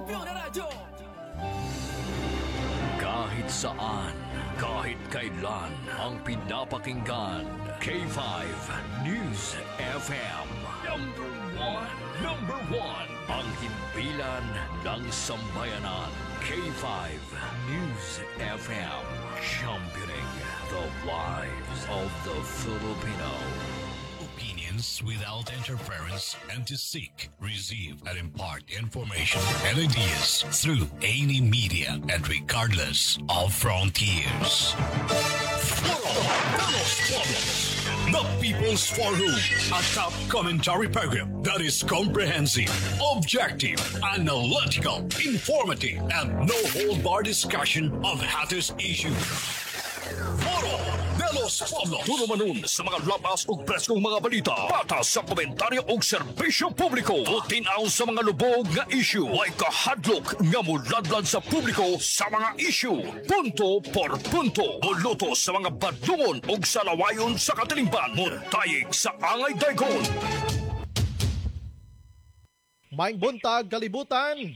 Kampiyon na radyo! Kahit saan, kahit kailan, ang pinapakinggan. K5 News FM. Number one. Ang himpilan ng sambayanan. K5 News FM. Championing the lives of the Filipino. Opinions without interference and to seek, receive, and impart information and ideas through any media and regardless of frontiers. The People's Forum, a top commentary program that is comprehensive, objective, analytical, informative, and no-hold-bar discussion of hottest issues. Foro de los Pueblos. Turumanon sa mga labas ug preskong mga balita. Patas sa komentaryo ug serbisyo publiko. Tutinaw sa mga lubog nga issue. Way kahadlok nga muladlad sa publiko sa mga issue. Punto por punto. Muluto sa mga badlungon ug sa lawayon sa katilingban. Muntayig sa angay daygon. Maing buntag kalibutan.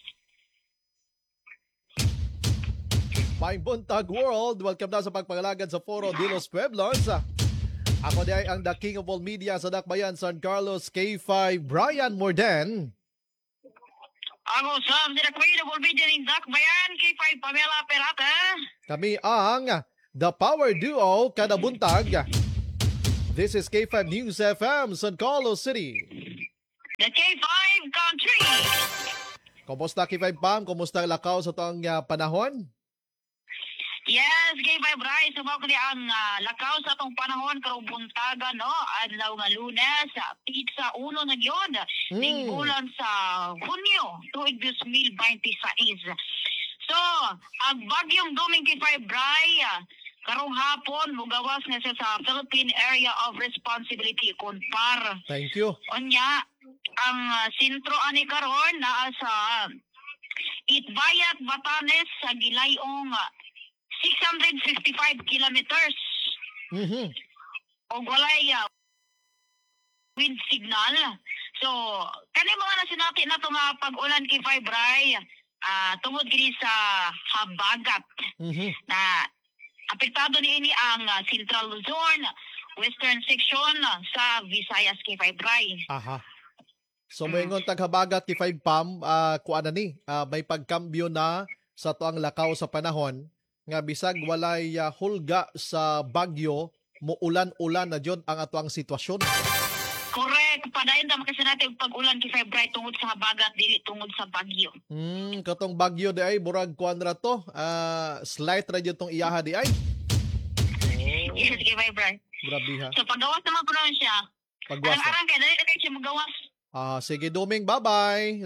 Maing buntag world. Welcome na sa pagpangalagad sa Foro de los Pueblos. Ako di ay ang the king of all media sa Dakbayan, San Carlos, K5, Brian Morden. Ako Sam, di na Queen of all media ng Dakbayan, K5 Pamela Perata. Kami ang the power duo kada buntag. This is K5 News FM, San Carlos City. The K5 Country. Kumusta K5 Pam? Kumusta lakaw sa itong panahon? Yes, K5 Bryce, sumakli ang lakaw sa itong panahon karong buntaga, no? Adlaw nga Lunes, pizza uno na yun. Ning bulan sa Hunyo, tuig 2026. So, ang bagyong Doming K5 Bryce, karong hapon, mugawas na siya sa Philippine Area of Responsibility, KUNPAR. Thank you. Onya, ang sentro ani karon naa sa Itbayat, Batanes, sa gilayong 655 kilometers. O walay wind signal. So, kani mga nasinati na ito nga pag-ulan kay Fibray, tungod gini sa habagat na apektado niini ang Central Luzon, Western section sa Visayas kay Fibray. Aha. So moingon taghabagat kay 5 Pam, kuan na ni, may pagkambyo na sa tuang lakaw sa panahon nga bisag walay hulga sa bagyo, muulan-ulan na jud ang atuang sitwasyon. Correct. Padayon ta makasinati og pag-ulan kay February tungod sa habagat dili tungod sa bagyo. Katong bagyo di ay burag kuan ra to, slight ra jud tong iyaha di ay. Yes, kay February. Grabe ha. So paggawas naman ko lang siya. Paggawas. Arang kay dali kay siya magawas. Sige Doming, bye-bye.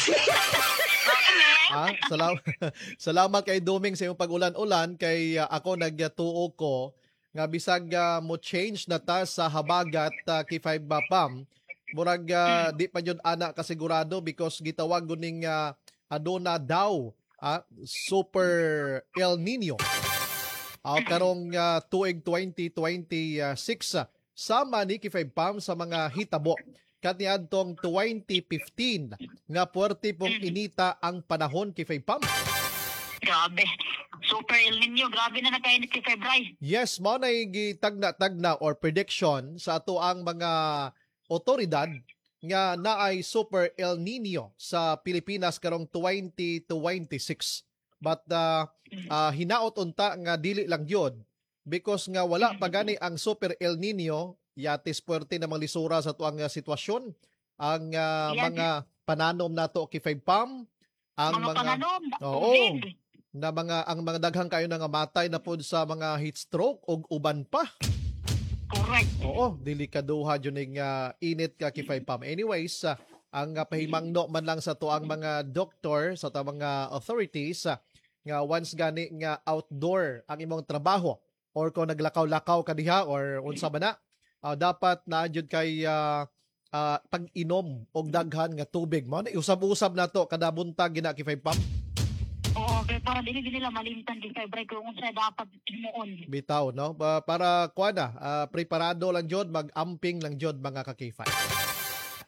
Salamat kay Doming sa iyong pag-ulan-ulan kay ako nagtuo ko nga bisag mo change na ta sa habagat kay 5 Pam. Murag di pa yun ana kasigurado because gitawag guning aduna daw Super El Nino. Karong tuig 2026 sama ni kay 5 Pam sa mga hitabo kaniadtong 2015 nga puwerte pong inita ang panahon kay Pam. Grabe. Super El Nino, grabe na nakainit kay February. Yes, mo na gitagna-tagna or prediction sa ato ang mga otoridad nga naay Super El Nino sa Pilipinas karong 2026. But hinaot unta nga dili lang yun because nga wala pa gani ang Super El Nino yatis puwerte na mga lisura sa tuang sitwasyon. Ang mga pananom nato kay 5 Pam, ang mga pananom, na ang mga daghang kayo nga matay na pod sa mga heat stroke og uban pa. Correct. Oo, delikaduha jud ning init ka kay 5 Pam. Anyways, ang pahimangno man lang sa tuang mga doktor sa tuang mga authorities nga once gani nga outdoor ang imong trabaho or kung naglakaw-lakaw ka diha or unsa man na, dapat na jud kay pag-inom og daghan nga tubig. Mao na usab-usab nato kada buntag gina kay 5 Pam. Oo, okay, para dili nila malimtan kay February kung unsa dapat himuon. Bitaw no, para kuana preparado lang jud, mag-amping lang jud mga ka-K5.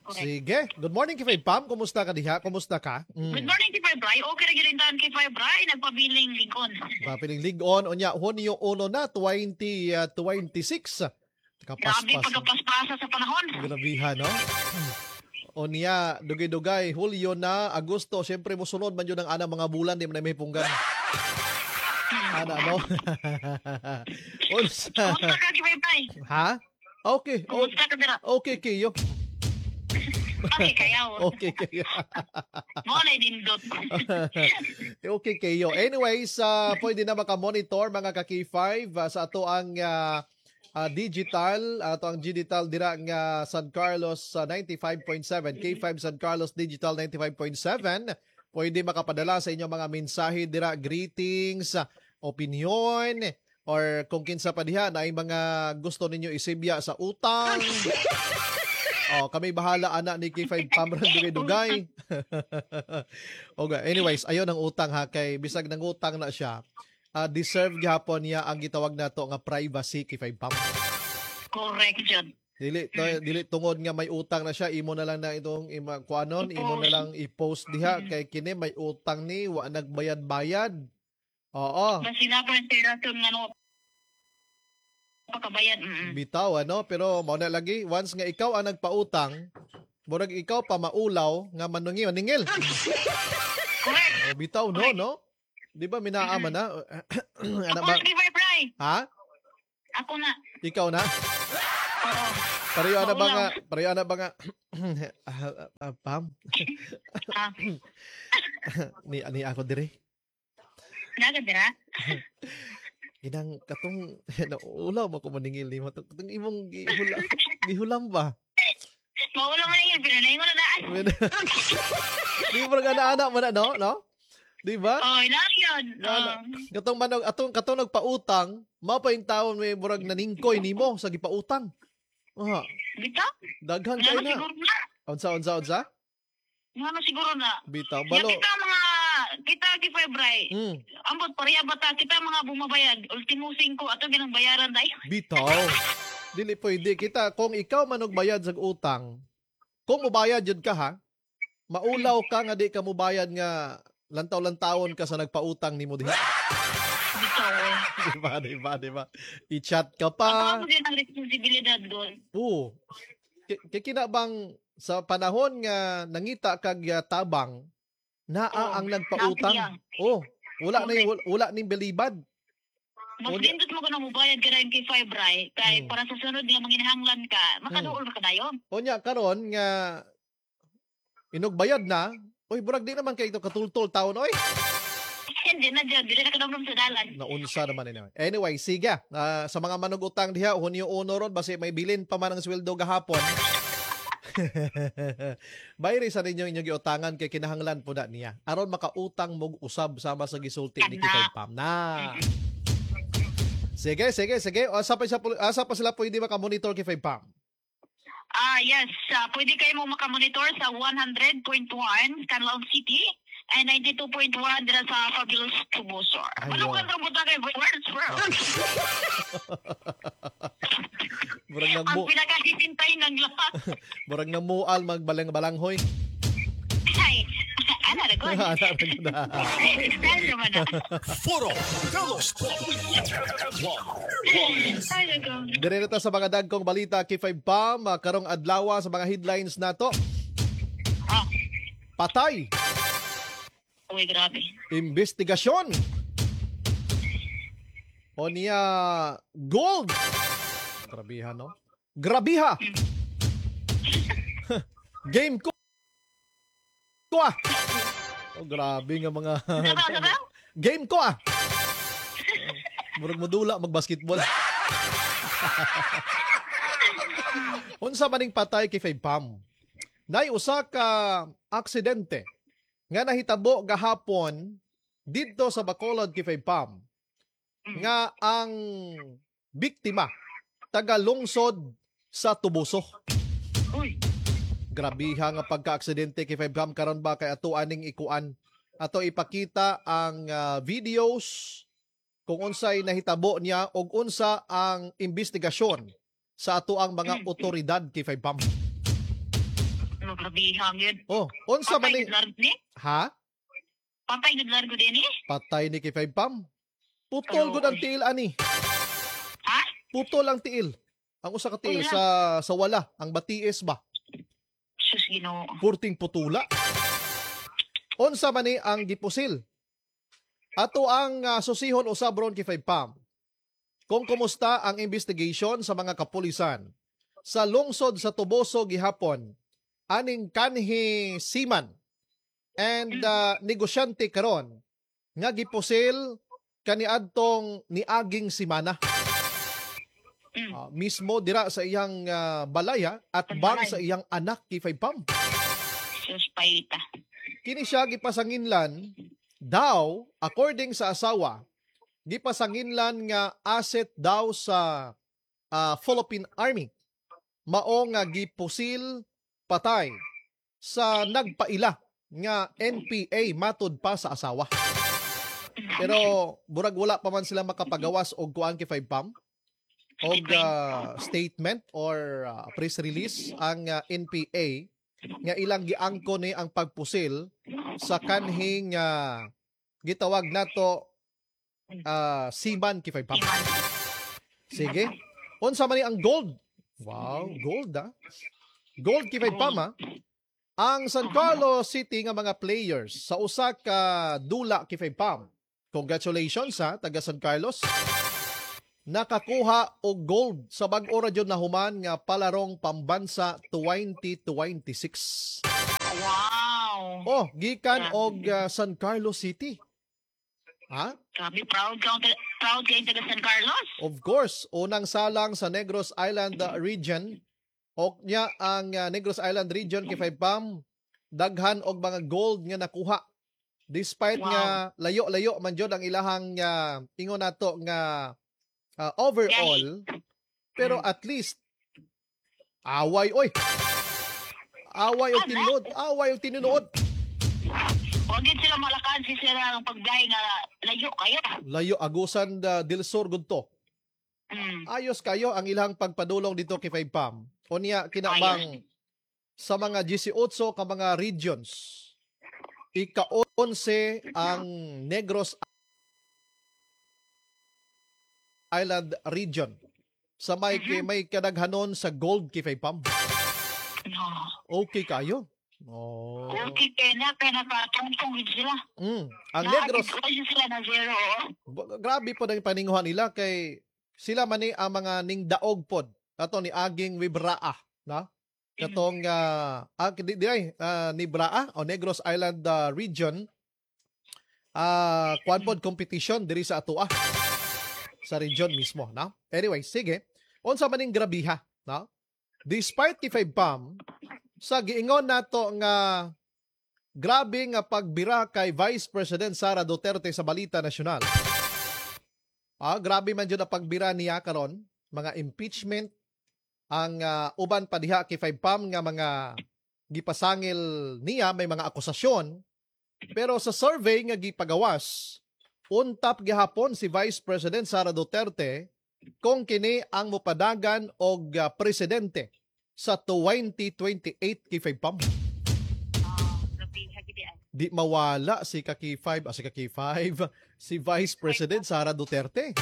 correct. Sige. Good morning, Kifay Pam. Kumusta ka diha? Kumusta ka? Good morning, kay Bri. Okay ra gyud taon kay Bri, nagpabiling ligon. Papiling Ligon. Unya, Hunyo 1 na, 2026. Grabe Kapaspas. pagkapaspasa sa panahon. Grabihan, no? Unya, dugay-dugay. Hulyo na, Agosto. Siyempre, musunod man yun ang ana mga bulan. Di man na may punggan. Ana, no? Unsa? Kumusta ka kay Bri? Ha? Okay. Kumusta ka dira? Okay, Kiyo. Okay kayo. Okay, Kiyo. Mo na nindot. Okay, Kiyo. Anyways, pwede na makamonitor mga ka-K5 sa ato ang digital, ato ang digital dira nga San Carlos 95.7, K5 San Carlos Digital 95.7. Pwede makapadala sa inyong mga mensahe dira, greetings, opinion, or kung kinsa pa diha na ay mga gusto ninyo isibya sa utang. Kami bahala ana ni K5 Pamran dugay-dugay. Okay, anyways, ayon ang utang ha kay bisag nang utang na siya. Deserve gyapon niya ang gitawag nato nga privacy K5 Pam. Correct jud. Dili tungod nga may utang na siya, imo na lang na itong kuanon, imo na lang i-post diha kay kini may utang ni wa nagbayad-bayad. Oo. Basi na ko ng tiraton nga no pakabayad. Bitaw ano, pero mao na lagi once nga ikaw ang nagpautang, murag ikaw pa maulaw nga maningil. Correct. Bitaw no? Di ba minaaman na? Ano Ako ba? na kay Bri. Ha? Ako na. Ikaw na? Oo. Pareho ana ba nga Pam? ni ako dire. Nagadira? Inang katong ulaw mo ko maningil ni mo. Katong imong gihulam ba? Maulo man yun, pinanayin ko na daan. Di mo ana mo na no? Di ba? Ilang yun. Katong manog katong nagpautang, mao pa yung taon may murag naningkoy nimo sa gipautang. Bitaw? Daghan Nga kay na na. siguro na. Unsa? Nga na siguro na. Bitaw Balo. balo. Kita kay Febray. Ambot pareha bata kita mga bumabayad. Ultimo 5 ato ginang bayaran dai. Bitaw. Dili pwede kita kung ikaw manog bayad sa utang. Kung mobayad jud ka ha, maulaw ka nga di ka mobayad nga lantaw-lantawon ka sa nagpautang nimo diha. Bitaw. Diba? I-chat ka pa. Ako din ang responsibilidad doon. Oo. Kaya bang sa panahon nga nangita kag tabang naa ang nagpautang. Wala ning bilibad. Mas lindot mo ko na mubayad ka rin kay Febray. Kay para sa sunod nga manginahanglan ka, makaduol ka dayon. Onya karon nga inugbayad na, oy burag di naman kay ito katultol taon oy. Hindi na dyan, hindi na kanong sa dalan. Naunsa naman anyway. Anyway, sige. Sa mga manugutang diha, Hunyo 1 ron, basi may bilin pa man ang sweldo gahapon. Bayri sa ninyo inyong giutangan kay kinahanglan po na niya. Aron makautang mog usab sama sa gisulti ni Kikay Pam na. Sige. Asa pa sila pwede makamonitor kay Pam? Yes. Pwede kayo mo makamonitor sa 100.1 Canlaon City and 92.1 dira sa Fabulous Tubosor. Malukan ka buta kay viewers, bro. Ang pinakasisintay ng lahat. Murag na mual magbalang-balanghoy. Ay, ana na good. Dahil naman na. Foro de los Ay, nago. Dire na ta sa mga dagkong balita kay 5 Pam, karong adlaw sa mga headlines nato. Patay. Uy, grabe. Investigasyon. O niya gold. Grabiha, no? Grabiha. Game ko. Oh, grabe nga mga game ko Murag modula magbasketball. Unsa maning patay kay 5 Pam? Nay usa ka aksidente nga nahitabo gahapon didto sa Bacolod kay 5 Pam. Nga ang biktima taga lungsod sa Tubuso. Uy. Grabiha nga pagka-aksidente kay 5 Pam karon ba kay ato aning ikuan. Ato ipakita ang videos kung unsay nahitabo niya og unsa ang investigasyon sa ato ang mga otoridad kay 5 Pam. grabe hangin. Oh, unsa man Patay ni gud largo ni? ha? Patay gud largo din ni? Patay ni kay 5 pam. Putol gud ang tiil ani. Ha? Putol ang tiil. Ang usa ka tiil sa wala, ang batiis ba? Sus Ginoo. Purting putula. Unsa man ni ang gipusil? Ato ang susihon usab ron kay 5 pam. Kung kumusta ang investigation sa mga kapulisan sa lungsod sa Tuboso gihapon aning kanhi seaman and negosyante karon nga gipusil kaniadtong niaging simana. Mismo dira sa iyang balaya at bang sa iyang anak kay 5 pam. Sus paita. Kini siya gipasanginlan daw according sa asawa gipasanginlan nga asset daw sa Philippine Army. Mao nga gipusil patay sa nagpaila nga NPA matud pa sa asawa. Pero burag wala pa man sila makapagawas og kuan kay 5 pam og statement or press release ang NPA nga ilang giangko ni ang pagpusil sa kanhing gitawag nato seaman kay 5 pam. Sige. Unsa man ni ang gold? Wow, gold Gold kay 5 pam. Ang San Carlos City nga mga players sa usa ka dula kay 5 pam. Congratulations taga San Carlos. Nakakuha og gold sa bag-o ra jud na human nga palarong pambansa 2026. Wow. Oh, gikan og San Carlos City. Ha? Grabe, proud kayo taga San Carlos. Of course, unang salang sa Negros Island region. O niya ang Negros Island region kay 5 pam daghan og mga gold nga nakuha. Despite nga layo-layo man jud ang ilahang ingon nato nga overall, pero at least away og tinuod. Huwag din sila malakan si sila ang pagdahi nga layo kayo. Layo agusan del Sur gud to. Ayos kayo ang ilang pagpadulong dito kay 5 pam. Unya kinabang sa mga 18 ka mga regions. Ika-11 ang Negros Island region. Sa may kadaghanon sa gold kay 5 pam. Okay kayo. Oh. Okay, kaya nakatungtong sila. Ang Negros, sila na zero. grabe po ang paninguhan nila kay sila man ni ang mga ningdaog pod. Ato ni aging Wibraa, na? Katong ni Braa o Negros Island region quad pod competition diri sa atoa sa region mismo, na? Anyway, sige. Unsa man ning grabiha, na? Despite kay 5 pam sa giingon nato nga grabe nga pagbira kay Vice President Sara Duterte sa balita nasyonal. Grabe man jud ang pagbira niya karon, mga impeachment ang uban pa diha kay 5 pam nga mga gipasangil niya, may mga akusasyon. Pero sa survey nga gipagawas, untap gihapon si Vice President Sara Duterte kung kini ang mupadagan og presidente sa 2028 kay 5 pam. Di mawala si Kaki 5, si Vice President Sara Duterte.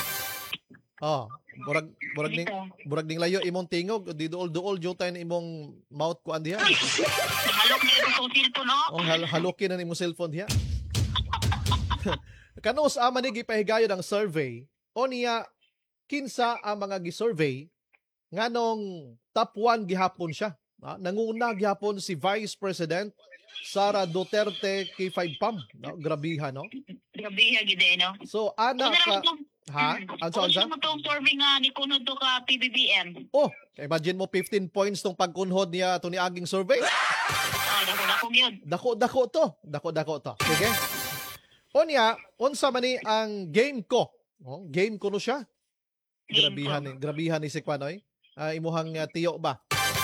Burag ning layo imong tingog, di duol-duol jud tayo imong mouth ko andiha. Halok na imong cellphone, no? Halokin na imong cellphone diha. Kanus ama ni gipahigayon ang survey, o niya kinsa ang mga gi-survey nganong top 1 gihapon siya. Nanguna gihapon si Vice President Sara Duterte kay 5 pam. Grabiha, no? Grabiha gid no. So ana ka Ansa? Mo tong survey nga ni kunod to ka PBBM. Oh, imagine mo 15 points tong pagkunhod niya to ni aging survey. Dako gyud. Dako to. Sige. Onya, unsa man ni ang game ko? Game ko no siya. Grabihan ni si Kwanoy. Imuhang tiyo ba?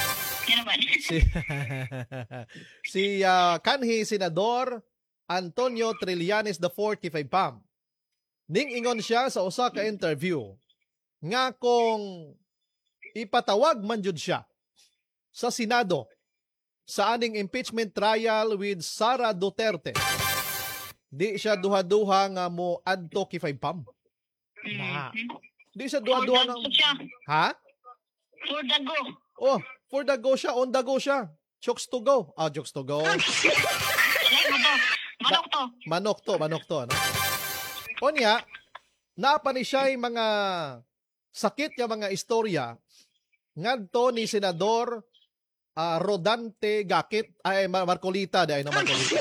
Si kanhi Senador Antonio Trillanes IV kay 5 pam. Ning ingon siya sa usa ka interview nga kung ipatawag man jud siya sa Senado sa aning impeachment trial with Sara Duterte. Di siya duha-duha nga mo adto kay Pam. Na. Di siya duha-duha nga. Ha? For the go. Oh, for the go siya, on the go siya. Chokes to go. Jokes to go. Manok to. Manok to. Ano? O niya, napa ni siya yung mga sakit yung mga istorya ngadto ni Senador Rodante Gakit, Marcolita, Marcolita.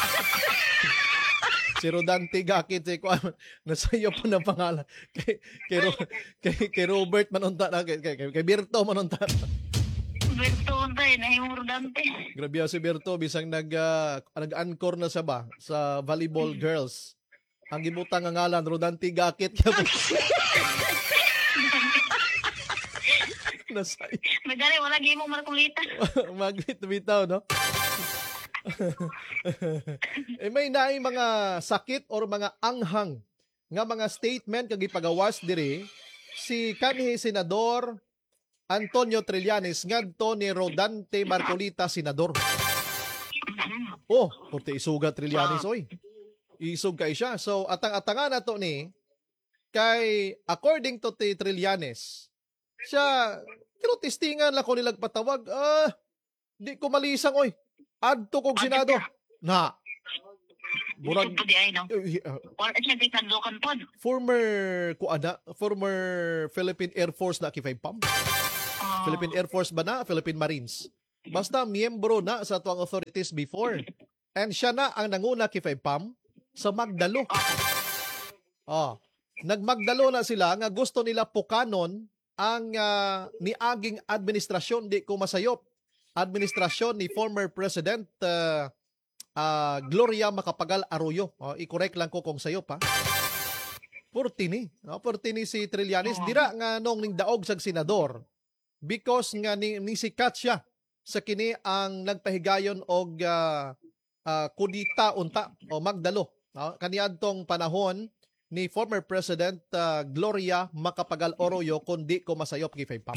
Si Rodante Gakit, nasayo po ng pangalan. Kay Robert Manunta, kay Berto Manunta. Berto, nahimong Rodante. Grabe si Berto, bisang nag-anchor na siya ba sa volleyball girls. Ang gibutang nga ngalan, Rodante Gakit. Nasay. Madali, wala gimong Marcolita. Maglit bitaw, no? May naay mga sakit or mga anghang nga mga statement kag ipagawas diri si kanhi Senador Antonio Trillanes ngadto ni Rodante Marcolita senador. Puti isuga Trillanes oy. Isug kay siya. So atang-atangan nato ni kay according to Trillanes siya pero testingan lang ko nilang patawag. Di ko malisang oy. Adto kog Senado. Na. Murag former Philippine Air Force na kifay Pam. Philippine Air Force ba na? Philippine Marines. Basta miyembro na sa tuang authorities before. And siya na ang nanguna kifay Pam sa Magdalo. Nagmagdalo na sila nga gusto nila pukanon ang niaging administrasyon, di ko masayop. Administrasyon ni former President Gloria Macapagal Arroyo. I-correct lang ko kung sayop ha. Purtini si Trillanes dira nga nung ning daog sa senador because nga ni sikat siya sa kini ang nagpahigayon og kudita unta o Magdalo. Kaniadtong panahon ni former President Gloria Macapagal Arroyo kundi ko masayop kay Pam.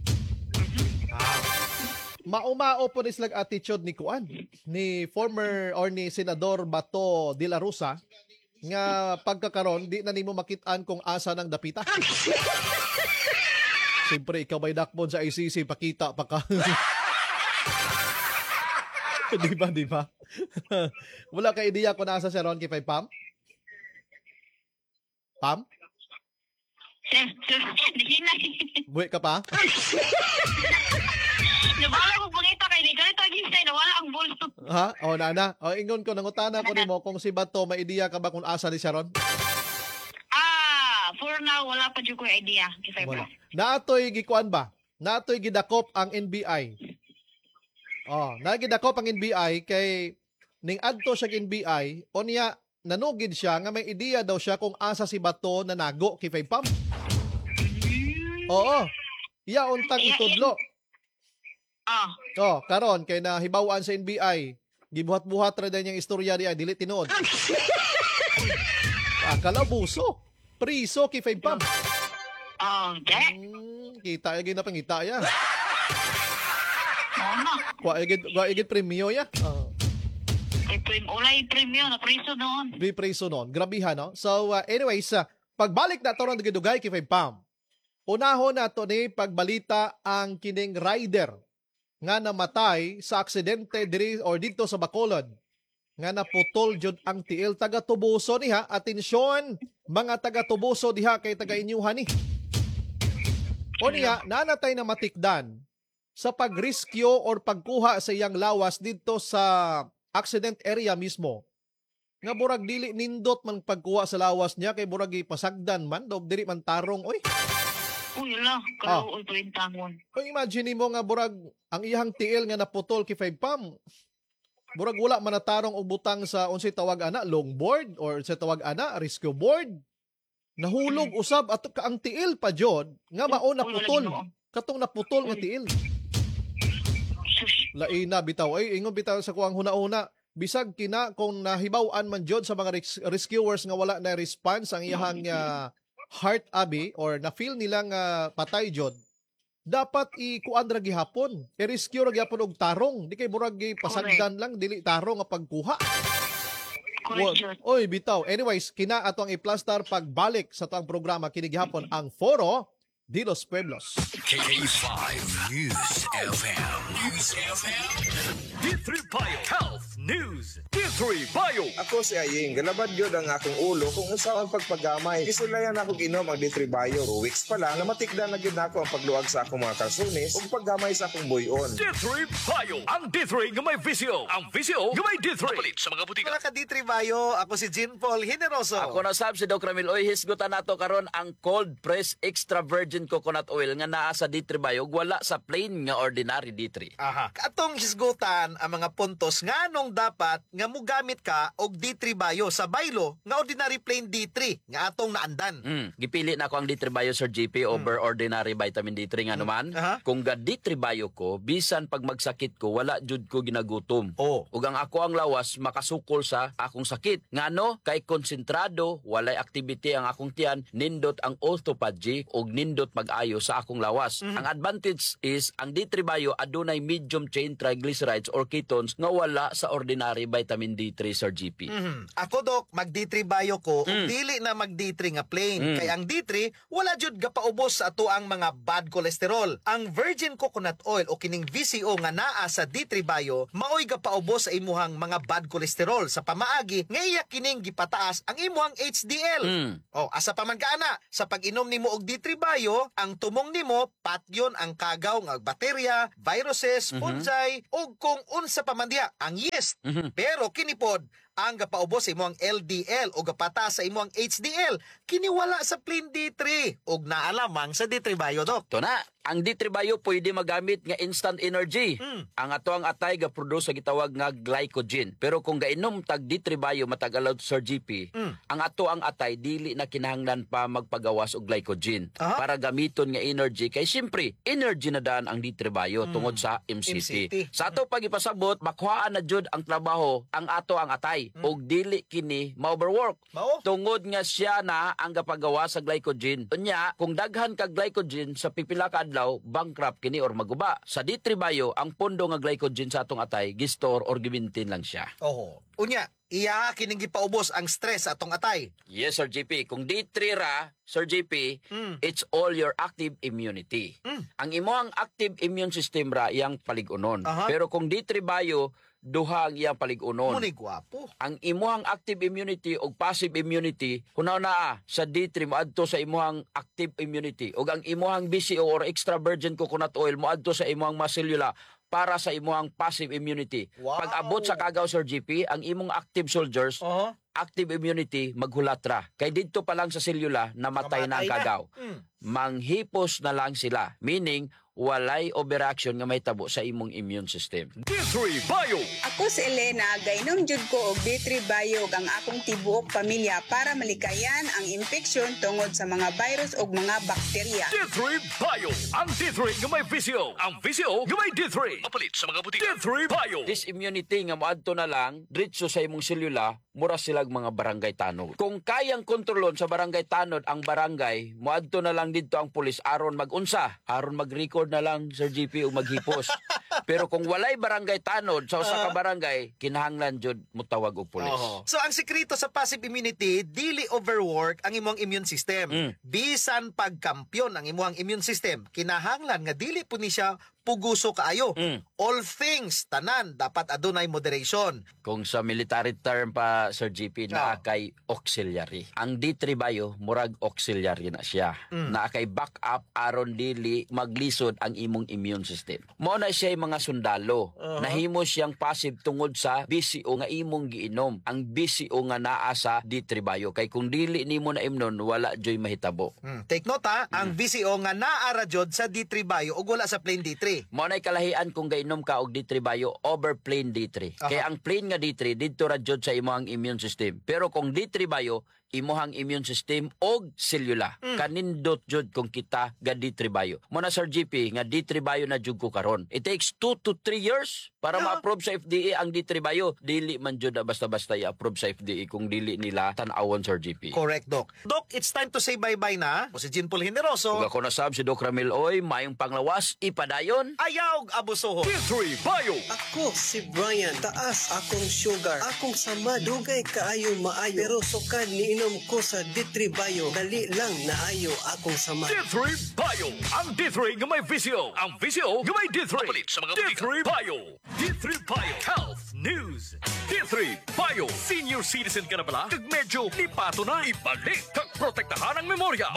Maumao po ni silang attitude ni Kuan, ni former or ni Senador Bato de la Rosa nga pagkakaron di na nimo makitaan kung asa ng dapita. Siyempre ikaw may dakbon sa ICC pakita pa ka. Di ba? Wala ka ideya kung nasa si Ron kay Pam? Pam? Buwi ka pa? Nabala ko pangita kay ni ganito agistay nawala ang bulto. Ha? Nana. Ingon ko nangutana ko nimo kung si Bato may ideya ka ba kung asa ni Sharon? For now wala pa jud ko idea kisay bro. Naatoy gikuan ba? Naatoy gidakop ang NBI. Nagidakop ang NBI kay ning adto siya NBI onya nanugid siya nga may ideya daw siya kung asa si Bato na nago kay Pam. Oo. Iya untang itudlo. Karon kay nahibawan sa NBI, gibuhat-buhat ra din yung istorya niya, dili tinuod. Kalabuso. Priso kay Pam. Kita gyud na pangita ya. Wa igid premyo ya. Ulay premyo na priso noon. Priso noon. Grabihan no. So anyways, pagbalik na to ron gidugay kay Pam. Unahon nato ni pagbalita ang kining rider nga namatay sa aksidente diri or dito sa Bacolod nga naputol jud ang tiil. Taga Tubuso niha, atensyon mga taga Tubuso diha kay taga inyuhan ni. O niya nanatay na matikdan sa pagrescue or pagkuha sa iyang lawas dito sa accident area mismo. Nga burag dili nindot man pagkuha sa lawas niya kay burag ipasagdan man daw diri man tarong oy. Wala, kalau tangon. Kung imagine mo nga burag ang iyang tiil nga naputol kay Pam. Burag wala manatarong og butang sa unsay tawag ana longboard or sa tawag ana rescue board. Nahulog usab at ang tiil pa jud nga mao naputol. Katong naputol nga tiil. Laina bitaw ay ingon bitaw sa kuang huna-una bisag kina kung nahibaw-an man jud sa mga rescuers nga wala na response ang iyang heart abi or na feel nilang patay jud dapat ikuan ra gihapon. I-rescue ra gyapon og tarong. Di kay murag pasagdan lang dili tarong nga pagkuha. Correct, Jud. Oy, bitaw. Anyways, kina ato ang i-plaster pagbalik sa tuang programa kini gihapon ang Foro de los Pueblos. K5 News FM. News FM. D3 Bio Health News. D3 Bio. Ako si Aying, galabad yun ang akong ulo kung usaw ang pagpagamay. Kisulayan ako ginom ang D3 Bio. 2 weeks pa lang, namatikdan na gid ako ang pagluag sa akong mga kalsunis ug paggamay sa akong buyon. D3 Bio. Ang D3 nga may visio. Ang visio nga may D3. Mapalit sa mga butika. Mga ka-D3 Bayo, ako si Jean Paul Generoso. Ako na sab si Doc Ramil. Oy, hisgutan nato karon ang cold press extra virgin coconut oil nga naa sa D3 Bio, wala sa plain nga ordinary D3. Aha. Atong hisgutan ang mga puntos nga nung dapat nga mugamit ka og D3 Bayo sa baylo nga ordinary plain D3 nga atong naandan. Gipili na ko ang D3 Bio Sir GP over ordinary vitamin D3 nga naman. Aha. Kung ga D3 Bio ko, bisan pag magsakit ko, wala jud ko ginagutom. Oh. Ug ang ako ang lawas makasukol sa akong sakit. Ngano kay konsentrado, walay activity ang akong tiyan, nindot ang autophagy ug nindot mag-ayo sa akong lawas. Ang advantage is ang D3 Bio adunay medium chain triglycerides or ketones nga wala sa ordinary vitamin D3 Sir GP. Ako Dok, mag D3 Bayo ko ug dili na mag D3 nga plain. Kay ang D3 wala jud gapaubos sa ato ang mga bad cholesterol. Ang virgin coconut oil o kining VCO nga naa sa D3 Bayo maoy gapaubos sa imuhang mga bad cholesterol sa pamaagi nga iya kining gipataas ang imuhang HDL. O asa pa man kaana sa pag-inom nimo og D3 Bayo, ang tumong nimo patyon ang kagaw nga bakterya, viruses, fungi ug kung unsa pa man diha ang yeast. Pero kini pod ang gapaubos sa imong LDL o gapata sa imong HDL kini wala sa plain D3 ug naalamang sa D3 Bio Doc. Ito na, ang D3 Bio pwede magamit nga instant energy. Ang ato ang atay ga-produce sa gitawag nga glycogen. Pero kung gainom tag D3 Bio matag allow Sir GP, ang ato ang atay dili na kinahanglan pa magpagawas og glycogen para gamiton nga energy. Kay siyempre, energy na daan ang D3 Bio tungod sa MCT. Sa ato pag ipasabot, makuhaan na jud ang trabaho ang ato ang atay og dili kini ma-overwork. Mao? Tungod nga siya na ang gapagawa sa glycogen. Unya, kung daghan ka glycogen sa pipila ka adlaw, bankrupt kini or maguba. Sa D3 Bio, ang pondo nga glycogen sa atong atay, gistor or gimintin lang siya. Oho. Unya, iya kining gipaubos ang stress sa atong atay. Yes, Sir JP. Kung D3 ra, Sir JP, it's all your active immunity. Ang imong active immune system ra iyang paligunon. Pero kung D3 Bio, duha ang iyang paligunon. Muni gwapo. Ang imuhang active immunity o passive immunity, hunaw na sa D3 moadto sa imuhang active immunity. O ang imuhang BCO or extra virgin coconut oil moadto sa imuhang maselula para sa imuhang passive immunity. Wow. Pag abot sa kagaw Sir GP, ang imong active soldiers, active immunity maghulatra. Kay didto pa lang sa selula namatay na ang kagaw. Manghipos na lang sila. Meaning, walay overreaction nga may tabo sa imong immune system. D3 Bio. Ako si Elena, gainom jud ko og D3 Bio ang akong tibuok pamilya para malikayan ang infeksyon tungod sa mga virus ug mga bakterya. D3 Bio. Ang D3 nga may visio. Ang visio nga may D3. Mapalit sa mga butika. D3 Bio. This immunity nga moadto na lang diretso sa imong selula, mura silag mga barangay tanod. Kung kayang kontrolon sa barangay tanod ang barangay, moadto na lang didto ang pulis aron mag-unsa, aron mag-record na lang Sir GP ug maghipos. Pero kung walay barangay tanod sa usa ka barangay, kinahanglan jud mutawag og pulis. So ang sekreto sa passive immunity, dili overwork ang imong immune system. Bisan pagkampyon ang imong immune system, kinahanglan nga dili po ni siya puguso kaayo. All things tanan dapat adunay moderation. Kung sa military term pa Sir GP na kay auxiliary. Ang D3 Bio murag auxiliary na siya. Na kay backup aron dili maglisod ang imong immune system. Mao na siya mga sundalo. Nahimo siyang passive tungod sa BCO nga imong giinom. Ang BCO nga naa sa D3 Bio kay kung dili nimo na imnon wala joy mahitabo. Take note ang VCO nga naara jud sa D3 Bio ug wala sa plain D3. Mao nay kalahian kung gainom ka og D3 Bio over plain D3. Kaya ang plain nga D3 didto ra jud sa imong immune system. Pero kung D3 Bio, imuhang immune system og selula. Kanindot jud kung kita ga D3 Bio. Muna Sir GP nga D3 Bio na jud ko karon. It takes 2 to 3 years para ma-approve sa FDA ang D3 Bio. Dili man jud na basta-basta i-approve sa FDA kung dili nila tan-awon Sir GP. Correct, Doc. Doc, it's time to say bye-bye na. O si Jean Paul Generoso. Kung ako nasab si Doc Ramil Oy, mayong panglawas, ipadayon. Ayaw abusoho. D3 Bio. Ako si Brian, taas akong sugar, akong sama, dugay kaayo maayo, pero sukad niinom ko sa D3 Bio, dali lang naayo akong sama. D3 Bio. Ang D3 nga may visyo. Ang visyo nga may D3. Papalit sa mga D3 Bio. D3 Bio. Health News. D3 Bio. Senior citizen ka na pala? Kag medyo lipato na. Ibalik kag protektahan ang memorya.